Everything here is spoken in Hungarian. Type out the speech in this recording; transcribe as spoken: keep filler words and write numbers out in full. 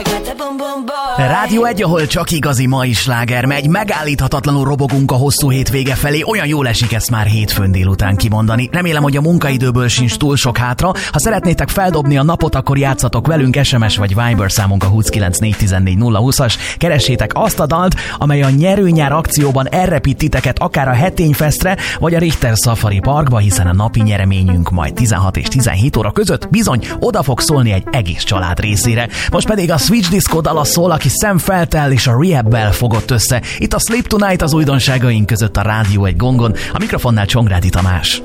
Rádió egy, ahol csak igazi mai sláger megy, megállíthatatlanul robogunk a hosszú hétvége felé, olyan jól esik ezt már hétfőn délután kimondani. Remélem, hogy a munkaidőből sincs túl sok hátra. Ha szeretnétek feldobni a napot, akkor játszatok velünk, es em es vagy Viber számunk a húsz kilenc négy tizennégy nulla húszas. Keressétek azt a dalt, amely a nyerőnyár akcióban elrepít titeket akár a Hetényfestre, vagy a Richter Safari Parkba, hiszen a napi nyereményünk majd tizenhat és tizenhét óra között bizony oda fog szólni egy egész család részére. Most pedig a Switch Disco dala szól, aki Sam Feltel és a Rehab-bel fogott össze. Itt a Sleep Tonight az újdonságaink között a Rádió egy gongon, a mikrofonnál Csongrádi Tamás.